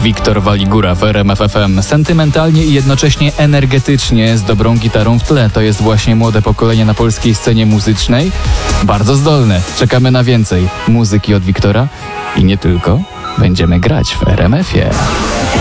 Wiktor Waligura w RMF FM. Sentymentalnie i jednocześnie energetycznie, z dobrą gitarą w tle. To jest właśnie młode pokolenie na polskiej scenie muzycznej. Bardzo zdolne. Czekamy na więcej muzyki od Wiktora i nie tylko. Będziemy grać w RMF-ie.